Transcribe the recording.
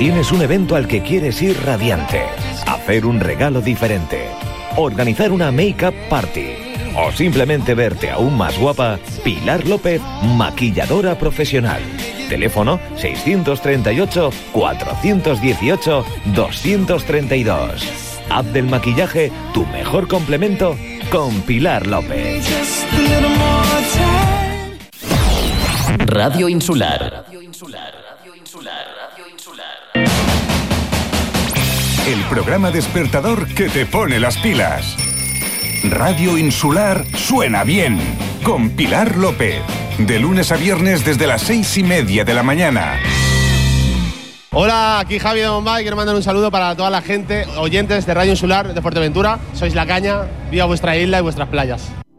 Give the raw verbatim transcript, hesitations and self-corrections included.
Tienes un evento al que quieres ir radiante, hacer un regalo diferente, organizar una make-up party o simplemente verte aún más guapa. Pilar López, maquilladora profesional. Teléfono seiscientos treinta y ocho, cuatrocientos dieciocho, doscientos treinta y dos. App del maquillaje, tu mejor complemento con Pilar López. Radio Insular. El programa despertador que te pone las pilas. Radio Insular suena bien. Con Pilar López. De lunes a viernes desde las seis y media de la mañana. Hola, aquí Javi de Bombay. Quiero mandar un saludo para toda la gente, oyentes de Radio Insular de Fuerteventura. Sois la caña, viva vuestra isla y vuestras playas.